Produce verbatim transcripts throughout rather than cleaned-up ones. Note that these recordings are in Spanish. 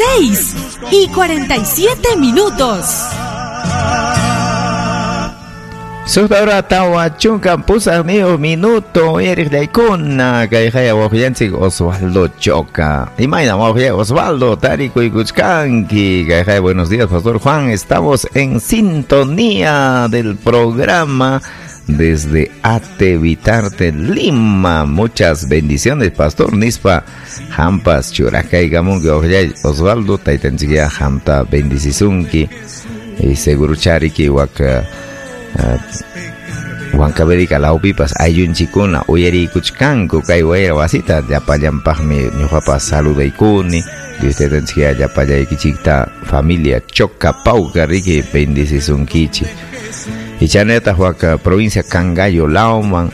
seis y cuarenta y siete minutos. Sudahora tawa chunka pusa niyo minuto erik daikuna kay kaya wakiyansig Osvaldo Choca. Imaina wakiya Osvaldo Tarico y Kuchkanki. Kay kaya buenos días, Pastor Juan. Estamos en sintonía del programa desde Atevitarte, Lima. Muchas bendiciones, Pastor Nispa Hampas Churacay Gamun que Osvaldo Taitansigia Hamta bendicisunki y seguro chariki waka Huancaberica la upipas ayun chikuna uyeri kuchkanku kay wayra wasita yapallampaqmi ñuqapas saludaykuni y usted ya yapallaykichikta familia Choca Pauca riki bendicisunkichi y chaneta huaca provincia Cangallo Lauman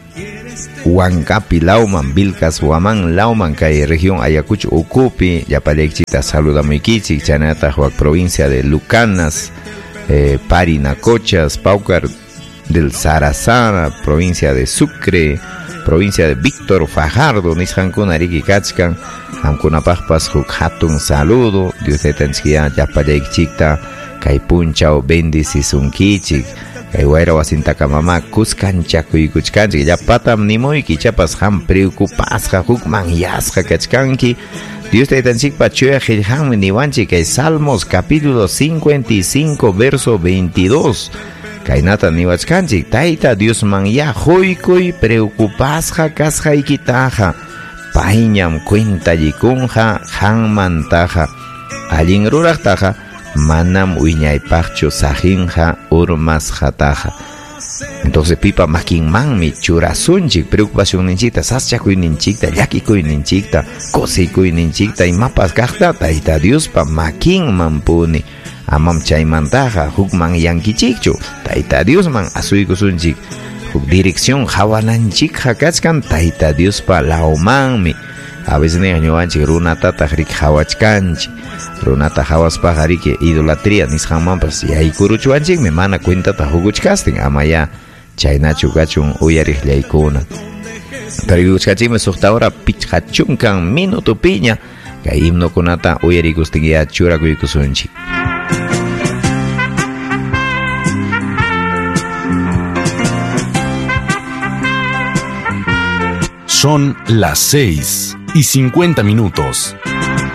Huancapi Lauman Vilcas Huamán Lauman kay región Ayacucho Ucupi yapallaykichikta saludamuykichik chaneta huac provincia de Lucanas Eh, Parinacochas, Paucar del Sarazara, provincia de Sucre, provincia de Víctor Fajardo, Nishankun Ariki Kachkan, Hamkunapajpas Hukhatun saludo, Dios te tenskia, Yapayek Chikta, Kaipunchao bendicisunkichik, Kaiwaira Wasintaka Mama, Kuskanchaku y Kuchkanchik, Yapatam Nimoy, Kichapas Ham preocupas, Hukman Yaska Kachkanki. Dios te tan sic pachuya Gilham Niwanchi que Salmos capítulo cincuenta y cinco verso veintidós. Kainata Niwachkanchi, Taita Dios man ya hoikuy preocupasja kasja ikitaja. Pañam cuenta yikunja hanmantaja. Allin rurajtaja manam uiñaypacho sajinja urmas jataja. Entonces pipa makin man mi churasunchik preocupación ninchikta saschakuy ninchikta llakikuy ninchikta kosikuy ninchikta y mapas kaqta Tayta Dios pa makin man puni amam chaymantaja hukman yankichikchu Tayta Dios man asuykusunchik huk dirección hawananchikja kachkan Tayta Dios pa laumanmi a veces ne ñuwanchik runata tajrik hawachkanchik runata hawaspaqa riki idolatría nisqanmanpas yaykuruchuwanchik me mana cuentata hukuchkastin amaya chaynachu kachun uyariqllaykuna tarikuchkachikmi suqtahora pichqachunkan minuto piña kay himnokunata uyarikustinkiya churakuykusunchik. Son las seis y cincuenta minutos.